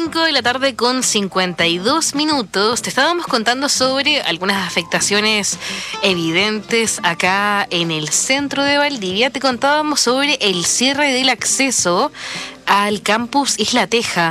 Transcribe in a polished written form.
5 de la tarde con 52 minutos. Te estábamos contando sobre algunas afectaciones evidentes acá en el centro de Valdivia. Te contábamos sobre el cierre del acceso al campus Isla Teja.